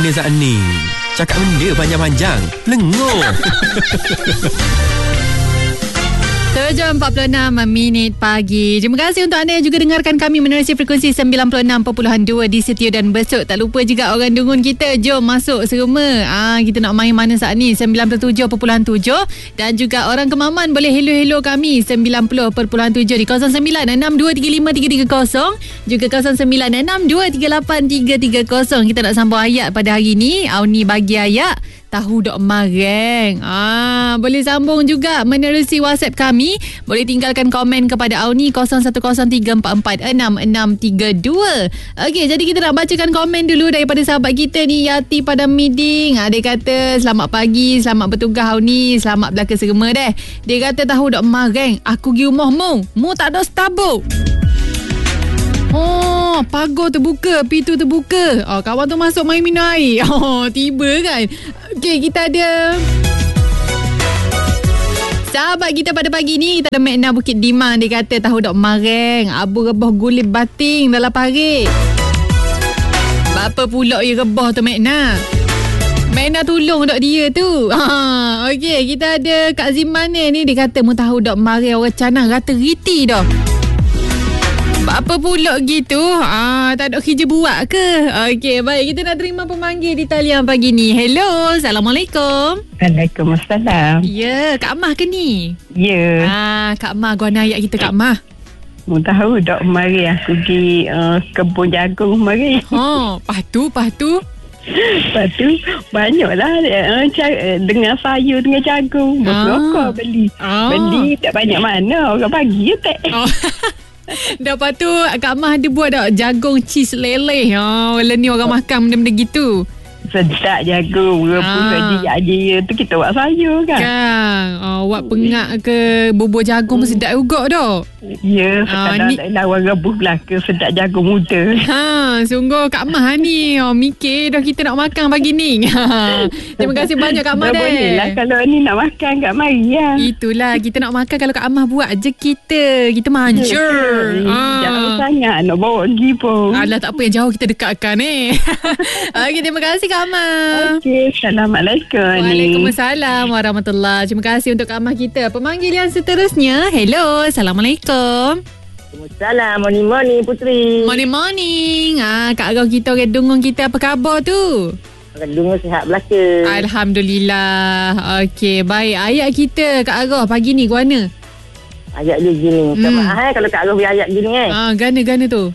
tanya saat ni. Cakap benda panjang-panjang, lengur. 7.46 minit pagi. Terima kasih untuk anda yang juga dengarkan kami menerusi frekuensi 96.2 di Setiu dan Besut. Tak lupa juga orang Dungun kita, jom masuk seruma. Kita nak main mana saat ni? 97.7. Dan juga orang Kemaman boleh hello kami 90.7 di 0962353330, juga 0962383330. Kita nak sambung ayat pada hari ni. Auni bagi ayat tahu dok mareng. Boleh sambung juga menerusi WhatsApp kami. Boleh tinggalkan komen kepada Auni 0103446632. Okey, jadi kita nak bacakan komen dulu daripada sahabat kita ni, Yati pada meeting. Dia kata selamat pagi, selamat bertugas Auni, selamat belaka serema deh. Dia kata tahu dok mareng, aku pergi rumah mu tak ada stabuk. Pagar terbuka, pintu terbuka. Kawan tu masuk main minum air. Tiba kan. Okey, kita ada sahabat kita pada pagi ni. Kita ada Mekna Bukit Dimang. Dia kata tahu dok mareng, abu rebah gulip bating dalam parit. Berapa pula ya rebah tu Mekna? Mekna tolong dok dia tu. Okey, kita ada Kak Ziman ni. Dia kata mu tahu dok mareng orang canang rata riti dah. Apa pula gitu? Tak ada kerja buat ke? Okey, baik. Kita nak terima pemanggil di talian pagi ni. Hello, Assalamualaikum. Waalaikumsalam. Ya, Kak Mah ke ni? Ya. Kak Mah, guana ayat kita Kak Mah. Mu tahu tak, mari aku pergi kebun jagung mari. Lepas tu? Lepas tu banyaklah dengan sayur dengan jagung. Berkelokor beli. Beli tak banyak mana. Orang bagi je tak. Dah lepas tu Kak Mah ada buat tak jagung cheese leleh. Wala ni orang makan benda-benda gitu. Sedap jagung. Rebus dia tu kita buat sayur kan. Buat pengak ke bubur jagung sedap juga dah. Ya, kadang-kadang orang rebus belaka sedap jagung muda. Sungguh Kak Mah ni mikir dah kita nak makan pagi ni. Terima kasih banyak Kak Mah. Boleh lah kalau ni nak makan kat mari ya. Itulah, kita nak makan kalau Kak Mah buat je kita manjur. Jangan sangat nak bawa pergi pun. Alah, tak apa, yang jauh kita dekatkan Okey, terima kasih Kak Mah. Okey, Assalamualaikum. Waalaikumsalam warahmatullahi. Terima kasih untuk Kak Mah kita. Pemanggil yang seterusnya. Hello, Assalamualaikum. Waalaikumsalam. Morning Puteri. Morning. Kak Agau kita, orang Dungun kita, apa khabar tu? Orang Dungun sihat belaka. Alhamdulillah. Okey, baik. Ayat kita Kak Agau pagi ni guana. Ayat dia gini. Tak maaf kalau Kak Agau beri ayat gini Gana tu.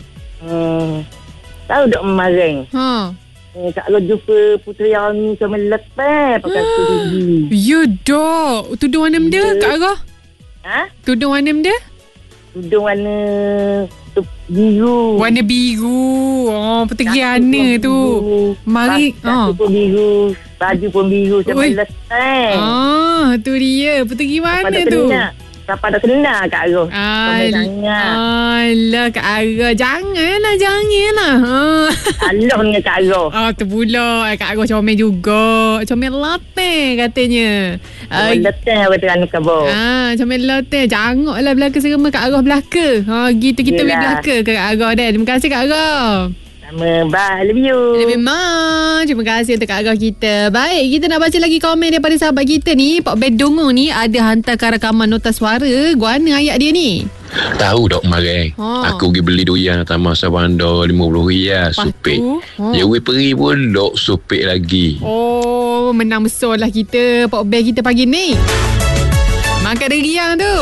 Tahu dok mareng. Kak Agau jumpa Puteri Auni sama lepas pakai tudung. Ya dok. Tudung warna benda Kak Agau? Tudung warna benda? Tudung warna biru. Warna biru. Petegiana tu. Mari. Kaki pun biru. Baju pun biru sama lepas. Tu dia. Petegi mana tu? Siapa dah kenal Kak Agau? Alah Kak Agau, janganlah. Allah dengan Kak Agau. Tu pula Kak Agau comel juga. Comel lapeng katanya. Comel leteng betul kabar. Comel leteng. Jangoklah belaka serema Kak Agau belaka. Gitu kita pergi belaka ke Kak Agau dah. Terima kasih Kak Agau. Sama, bye, love you. Memang. Terima kasih untuk Kak Agau kita. Baik, kita nak baca lagi komen daripada sahabat kita ni. Pak Bedongo ni ada hantarkan rakaman nota suara. Guana ayat dia ni. Tahu dok mareng. Aku pergi beli durian Taman Sabandar RM50 supik. Dia peri pula supik lagi. Menang besar lah kita. Pak Bel kita pagi ni makan durian tu.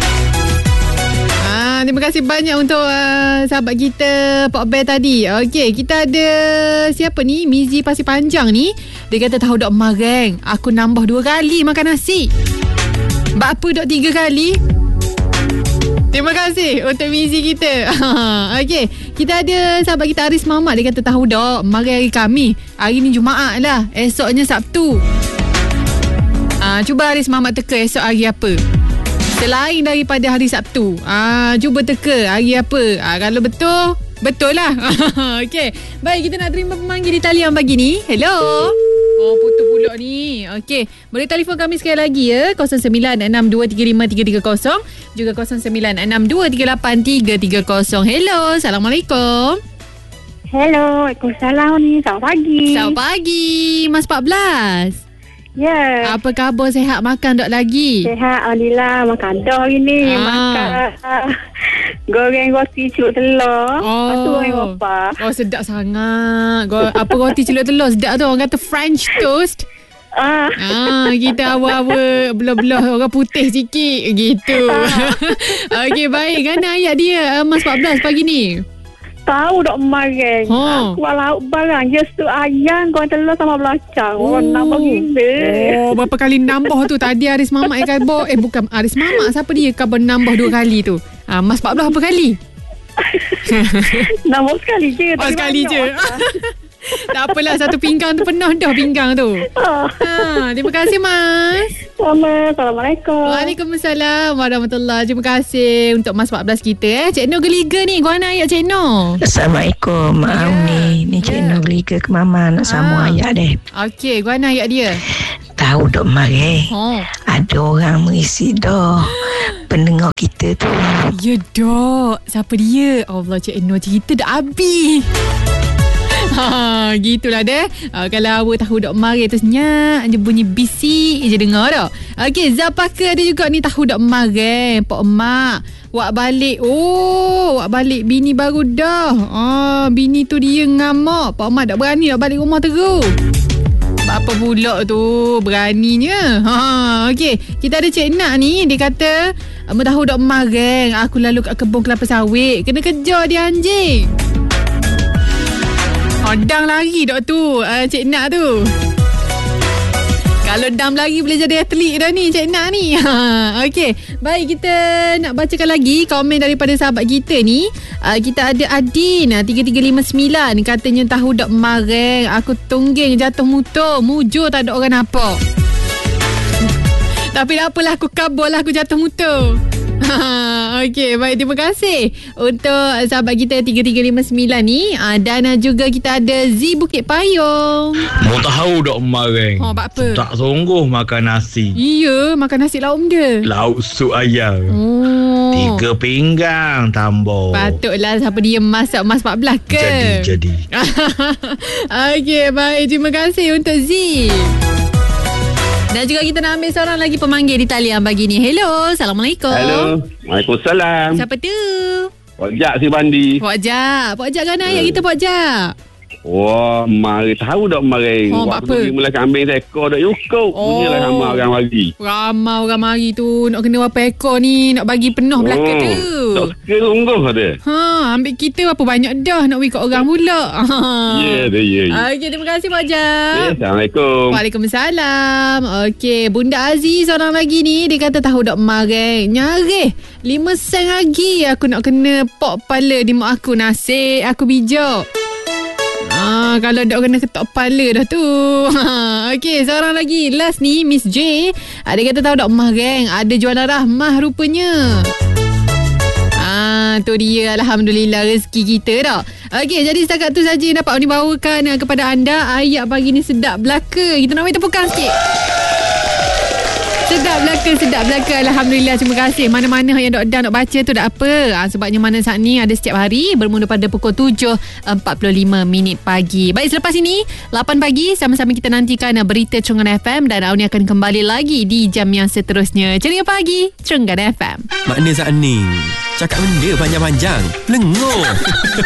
Terima kasih banyak untuk sahabat kita Pak Bel tadi. Okey, kita ada siapa ni? Mizi Pasir Panjang ni. Dia kata tahu dok mareng, aku nambah 2 kali makan nasi. Bapa dok 3 kali. Terima kasih untuk Mizi kita. Okey, kita ada sahabat kita Aris Mamat. Dia kata tahu dok mareng hari Khamis. Hari ni Jumaat lah, esoknya Sabtu. Cuba Aris Mamat teka esok hari apa selain daripada hari Sabtu. Cuba teka hari apa. Kalau betul lah. Okey, baik, kita nak terima pemanggil di talian pagi ni. Hello. Putus pula ni. Okey, boleh telefon kami sekali lagi ya, 0962353330, juga 0962383330. Hello, Assalamualaikum. Hello, Waalaikumsalam ni. Selamat pagi. Selamat pagi, Mas 14. Ya. Apa khabar, sihat makan tak lagi? Sihat, Alhamdulillah. Makan dah hari ni. Makan goreng roti celup telur. Lepas tu goreng apa? Sedap sangat. Apa roti celup telur sedap tu. Orang kata French toast. Kita awal-awal belah-belah orang putih sikit gitu. Okey, baik. Mana ayat dia Mas 14 pagi ni? Tahu tak mareng. Aku lauk barang je tu ayam, goreng telur sama belacang. Nambah gila. Berapa kali nambah tu? Tadi Aris Mamak bukan Aris Mamak. Siapa dia khabar nambah 2 kali tu? Mas 14 berapa kali? Nambah sekali je. Sekali je. Tak apalah, satu pinggang tu penuh dah pinggang tu. Terima kasih, Mas. Assalamualaikum. Waalaikumsalam warahmatullahi. Terima kasih untuk Mas 14 kita. Cik Nur geliga ni. Guana ayat Cik Nur. Assalamualaikum. Maaf ni Cik Nur geliga ke Mama nak sama ayat deh. Okey, guana ayat dia. Tahu dok mari. Ada orang mengisi dah pendengar kita tu. Ya dok. Siapa dia? Allah, Cik Nur cerita dah habis. Gitulah deh. Kalau awak tahu dok mari tu senyap je bunyi bisik je dengar dah. Okey, Zapaka ada juga ni tahu dok mari. Pak emak wak balik. Wak balik bini baru dah. Bini tu dia ngamak. Pak emak tak berani nak balik rumah terus. Apa pula tu beraninya. Okey, kita ada Cik Nak ni. Dia kata, tahu dok mari. Aku lalu kat kebun kelapa sawit. Kena kejar dia anjing. Dam lari dok tu Cik Nak tu. Kalau dam lari boleh jadi atlet dah ni Cik Nak ni. Okey, baik, kita nak bacakan lagi komen daripada sahabat kita ni. Kita ada Adin 3359 katanya tahu dok mareng. Aku tungging jatuh motor. Mujur tak ada orang apa. Tapi tak apalah, aku kabur lah, aku jatuh motor. Okey, baik, terima kasih untuk sahabat kita 3359 ni. Dan juga kita ada Z Bukit Payung. Mau tahu tak mareng? Apa? Tak sungguh makan nasi. Ya, makan nasi lauk dia. Lauk sup ayam. 3 pinggang tambah. Patutlah siapa dia masak Mas 14 ke? Jadi. Okey, baik, terima kasih untuk Z. Dan juga kita nak ambil seorang lagi pemanggil di talian pagi ni. Hello, Assalamualaikum. Hello, Waalaikumsalam. Siapa tu? Pak Jak si Bandi. Pak Jak kan ayat kita Pak Jak. Wah, mari tahu tak mari. Waktu pergi mula kambing seekor dak yukuk. Punyalah ramai orang mari. Ramai orang mari tu nak kena berapa ekor ni, nak bagi penuh belakang tu. Tak sungguh ada. Ambil kita berapa banyak dah nak bagi kat orang pula. Ya. Okey, terima kasih Pak Jak. Assalamualaikum. Waalaikumsalam. Okey, Bunda Aziz seorang lagi ni, dia kata tahu dak mareng. Nyarih 5 sen lagi aku nak kena pok kepala di mak aku. Nasib aku bijak. Kalau dok kena ketok kepala dah tu. Okey, seorang lagi last ni Miss J. Dia kata tahu dok mareng ada jualan rahmah rupanya. Tu dia, alhamdulillah rezeki kita dah. Okey, jadi setakat tu saja yang dapat dibawakan kepada anda. Ayat pagi ni sedap belaka. Kita nak bagi tepukan sikit. Sedap belaka. Alhamdulillah, terima kasih. Mana-mana yang dah nak baca tu tak apa. Sebabnya mana saat ni ada setiap hari bermula pada pukul 7.45 pagi. Baik, selepas ini 8 pagi sama-sama kita nantikan berita Trengganu FM dan Auni akan kembali lagi di jam yang seterusnya. Ceria pagi Trengganu FM. Makna saat ni cakap benda panjang-panjang lengur.